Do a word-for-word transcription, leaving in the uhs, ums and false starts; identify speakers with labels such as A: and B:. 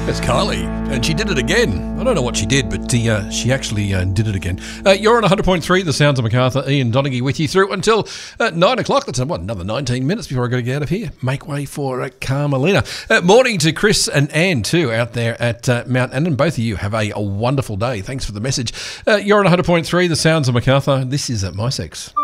A: That's Kylie, and she did it again. I don't know what she did, but uh, she actually uh, did it again. Uh, you're on one hundred point three, The Sounds of Macarthur. Ian Donaghy with you through until uh, nine o'clock. That's uh, what, another nineteen minutes before I got to get out of here. Make way for uh, Carmelina. Uh, morning to Chris and Anne, too, out there at uh, Mount Annan. Both of you have a, a wonderful day. Thanks for the message. Uh, you're on one hundred point three, The Sounds of Macarthur. This is uh, My Sex.